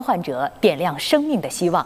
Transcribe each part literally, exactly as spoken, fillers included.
患者点亮生命的希望。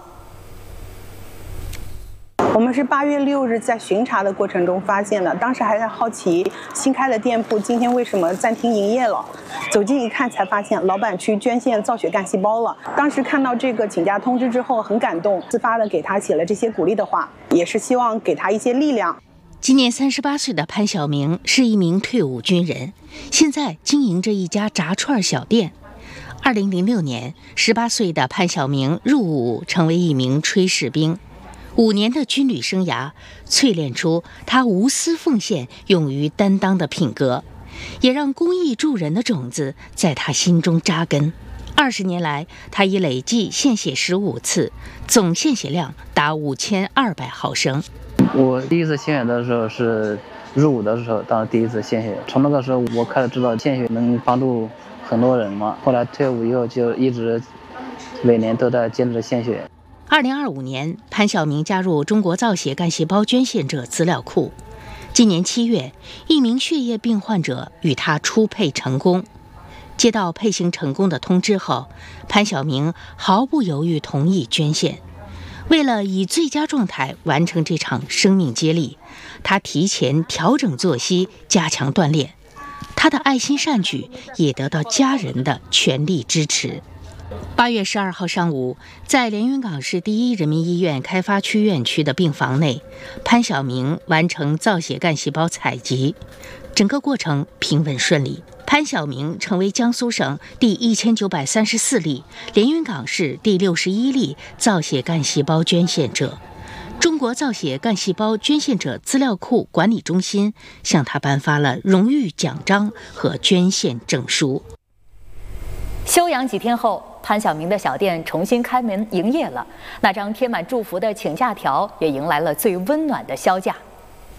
我们是八月六日在巡查的过程中发现的，当时还在好奇新开的店铺今天为什么暂停营业了。走近一看，才发现老板去捐献造血干细胞了。当时看到这个请假通知之后，很感动，自发的给他写了这些鼓励的话，也是希望给他一些力量。 今年三十八岁的潘晓明是一名退伍军人，现在经营着一家炸串小店。二零零六年，十八岁的潘晓明入伍成为一名炊事兵。五年的军旅生涯淬炼出他无私奉献、勇于担当的品格，也让公益助人的种子在他心中扎根。二十年来，他已累计献血十五次，总献血量达五千二百毫升。 我第一次献血的时候是入伍的时候，当时第一次献血。从那个时候，我开始知道献血能帮助很多人嘛。后来退伍以后，就一直每年都在坚持献血。 二零二五年，潘晓明加入中国造血干细胞捐献者资料库。今年七月，一名血液病患者与他初配成功。接到配型成功的通知后，潘晓明毫不犹豫同意捐献。为了以最佳状态完成这场生命接力，他提前调整作息，加强锻炼。他的爱心善举也得到家人的全力支持。八月十二号上午，在连云港市第一人民医院开发区院区的病房内，潘晓明完成造血干细胞采集，整个过程平稳顺利。潘晓明成为江苏省第一千九百三十四例、连云港市第六十一例造血干细胞捐献者。中国造血干细胞捐献者资料库管理中心向他颁发了荣誉奖章和捐献证书。 休养几天后，潘晓明的小店重新开门营业了，那张贴满祝福的请假条也迎来了最温暖的销假。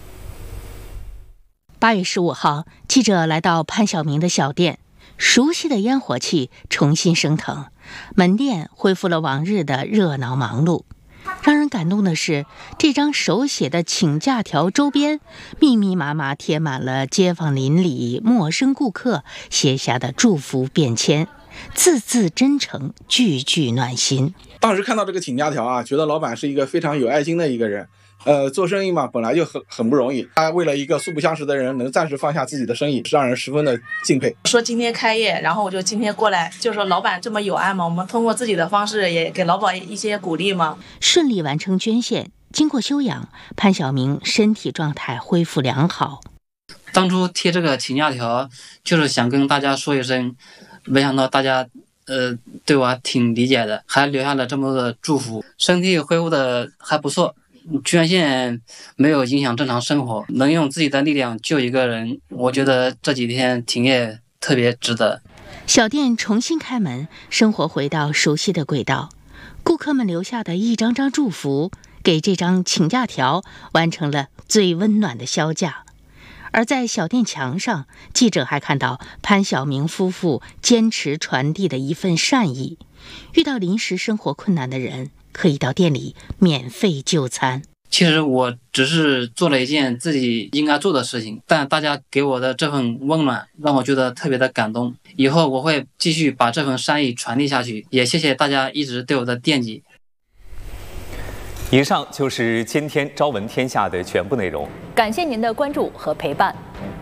八月十五号，记者来到潘晓明的小店，熟悉的烟火气重新升腾，门店恢复了往日的热闹忙碌。让人感动的是，这张手写的请假条周边密密麻麻贴满了街坊邻里、陌生顾客写下的祝福便签，字字真诚，句句暖心。 当时看到这个请假条啊，觉得老板是一个非常有爱心的一个人。呃，做生意嘛，本来就很很不容易。他为了一个素不相识的人，能暂时放下自己的生意，是让人十分的敬佩。 说今天开业，然后我就今天过来，就说老板这么有爱嘛，我们通过自己的方式也给老板一些鼓励嘛。 顺利完成捐献，经过休养，潘晓明身体状态恢复良好。 当初贴这个请假条，就是想跟大家说一声，没想到大家呃对我还挺理解的，还留下了这么多的祝福，身体恢复的还不错。捐献没有影响正常生活，能用自己的力量救一个人，我觉得这几天停业特别值得。 小店重新开门，生活回到熟悉的轨道。顾客们留下的一张张祝福，给这张请假条完成了最温暖的销假。而在小店墙上，记者还看到潘晓明夫妇坚持传递的一份善意。遇到临时生活困难的人，可以到店里免费就餐。 其实我只是做了一件自己应该做的事情，但大家给我的这份温暖让我觉得特别的感动。以后我会继续把这份善意传递下去，也谢谢大家一直对我的惦记。 以上就是今天朝闻天下的全部内容， 感谢您的关注和陪伴。